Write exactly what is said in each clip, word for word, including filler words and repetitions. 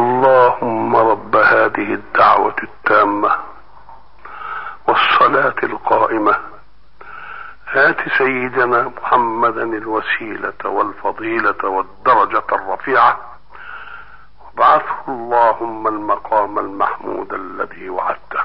اللهم رب هذه الدعوة التامة والصلاة القائمة آت سيدنا محمدا الوسيلة والفضيلة والدرجة الرفيعة وابعثه اللهم المقام المحمود الذي وعدته.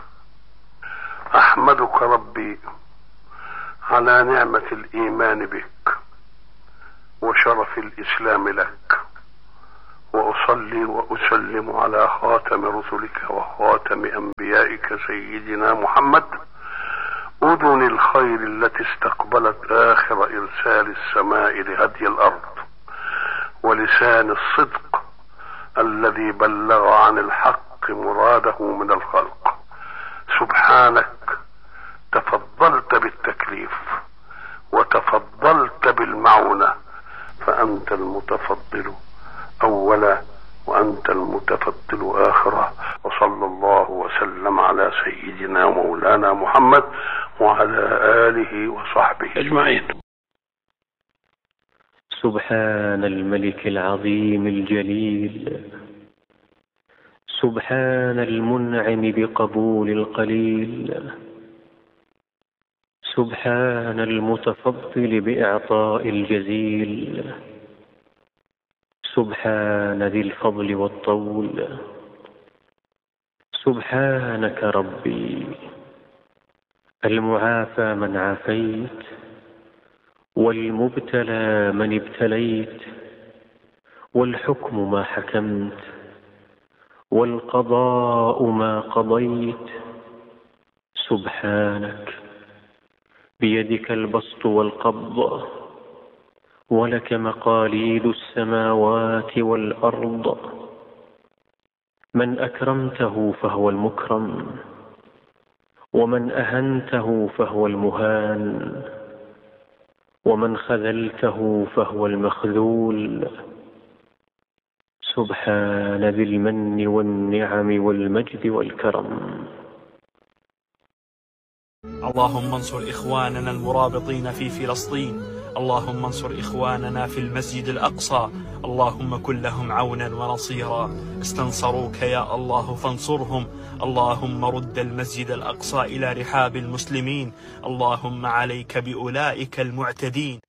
أحمدك ربي على نعمة الإيمان بك وشرف الإسلام لك، وأصلي وأسلم على خاتم رسلك وخاتم أنبيائك سيدنا محمد، أذن الخير التي استقبلت آخر إرسال السماء لهدي الأرض، ولسان الصدق الذي بلغ عن الحق مراده من الخلق. سبحانك تفضلت بالتكليف وتفضلت بالمعونة، فأنت المتفضل أولا وأنت المتفضل آخرا. وصلى الله وسلم على سيدنا مولانا محمد وعلى آله وصحبه أجمعين. سبحان الملك العظيم الجليل، سبحان المنعم بقبول القليل، سبحان المتفضل بإعطاء الجزيل، سبحان ذي الفضل والطول. سبحانك ربي المعافى من عافيت، والمبتلى من ابتليت، والحكم ما حكمت، والقضاء ما قضيت. سبحانك بيدك البسط والقبض، ولك مقاليد السماوات والأرض. من أكرمته فهو المكرم، ومن أهنته فهو المهان، ومن خذلته فهو المخذول. سبحان ذي المن والنعم والمجد والكرم. اللهم انصر إخواننا المرابطين في فلسطين، اللهم انصر إخواننا في المسجد الأقصى، اللهم كن لهم عونا ونصيرا. استنصروك يا الله فانصرهم، اللهم رد المسجد الأقصى إلى رحاب المسلمين، اللهم عليك بأولئك المعتدين.